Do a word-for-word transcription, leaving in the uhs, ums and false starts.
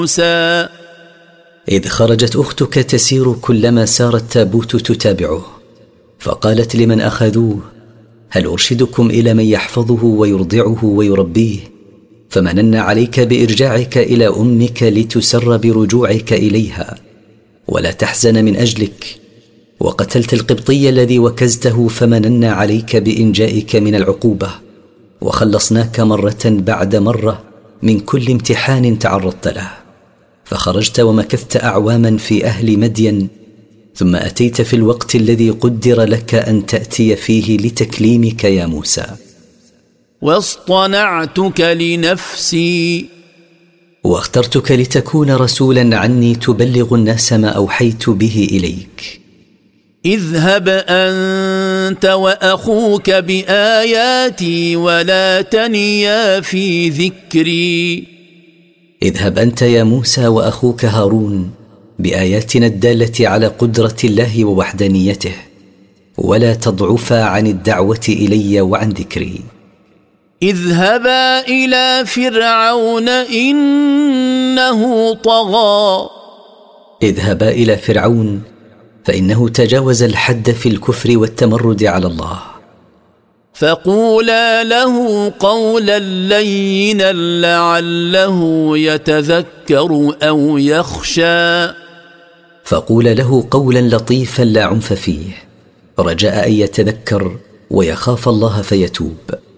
موسى. إذ خرجت أختك تسير كلما سار التابوت تتابعه، فقالت لمن أخذوه: هل أرشدكم إلى من يحفظه ويرضعه ويربيه؟ فمنن عليك بإرجاعك إلى أمك لتسر برجوعك إليها ولا تحزن من أجلك، وقتلت القبطي الذي وكزته فمنن عليك بإنجائك من العقوبة، وخلصناك مرة بعد مرة من كل امتحان تعرضت له. فخرجت ومكثت أعواما في أهل مدين، ثم أتيت في الوقت الذي قدر لك أن تأتي فيه لتكليمك يا موسى. واصطنعتك لنفسي، واخترتك لتكون رسولا عني تبلغ الناس ما أوحيت به إليك. اذهب أنت وأخوك بآياتي ولا تنيا في ذكري. اذهب أنت يا موسى وأخوك هارون بآياتنا الدالة على قدرة الله ووحدانيته، ولا تضعفا عن الدعوة إلي وعن ذكري. اذهبا إلى فرعون إنه طغى. اذهبا إلى فرعون فإنه تجاوز الحد في الكفر والتمرد على الله. فقولا له قولا لينا لعله يتذكر أو يخشى. فقول له قولا لطيفا لا عنف فيه، رجاء أن يتذكر ويخاف الله فيتوب.